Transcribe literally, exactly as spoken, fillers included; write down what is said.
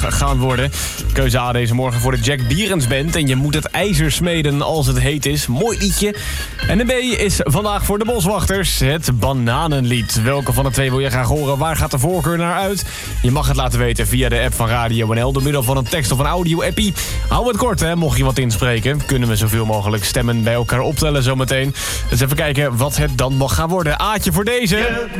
gaan worden. Keuze A deze morgen voor de Jack Bierens Band. En je moet het ijzer smeden als het heet is. Mooi liedje. En de B is vandaag voor de Boswachters. Het Bananenlied. Welke van de twee wil je graag horen? Waar gaat de voorkeur naar uit? Je mag het laten weten via de app van Radio N L. Door middel van een tekst of een audio-appie. Hou het kort, hè, mocht je wat inspreken. Kunnen we zoveel mogelijk stemmen bij elkaar optellen zometeen. Dus even kijken wat het dan mag gaan worden. Aatje voor deze.